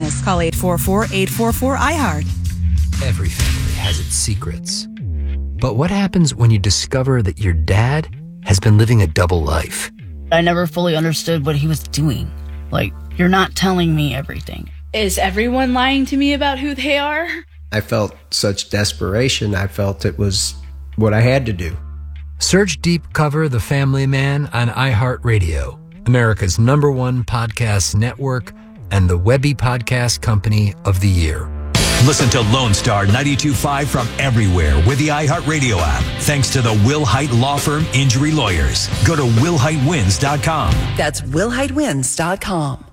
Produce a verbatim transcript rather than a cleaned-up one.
business. Call eight four four, eight four four, I heart. Every family has its secrets. But what happens when you discover that your dad has been living a double life? I never fully understood what he was doing. Like, you're not telling me everything. Is everyone lying to me about who they are? I felt such desperation. I felt it was what I had to do. Search Deep Cover The Family Man on iHeartRadio, America's number one podcast network and the Webby Podcast Company of the Year. Listen to Lone Star ninety-two point five from everywhere with the iHeartRadio app. Thanks to the Will Hite Law Firm Injury Lawyers. Go to will hite wins dot com. That's will hite wins dot com.